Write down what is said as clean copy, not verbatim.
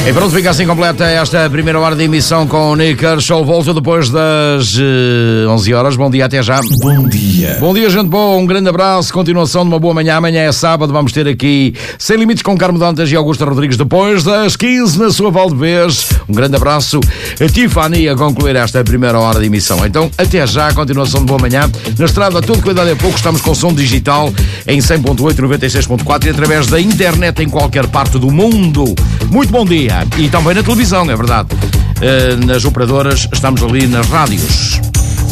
E pronto, fica assim completa esta primeira hora de emissão com o Nick Kershaw. Volto depois das 11 horas. Bom dia, até já. Bom dia. Bom dia, gente boa. Um grande abraço. Continuação de uma boa manhã. Amanhã é sábado. Vamos ter aqui Sem Limites com Carmo Dantas e Augusto Rodrigues depois das 15 na sua Valdevez. Um grande abraço. A Tiffany a concluir esta primeira hora de emissão. Então, até já. Continuação de boa manhã. Na estrada, tudo cuidado a pouco. Estamos com som digital em 100.8, 96.4 e através da internet em qualquer parte do mundo. Muito bom dia. E também na televisão, é verdade. Nas operadoras, estamos ali nas rádios.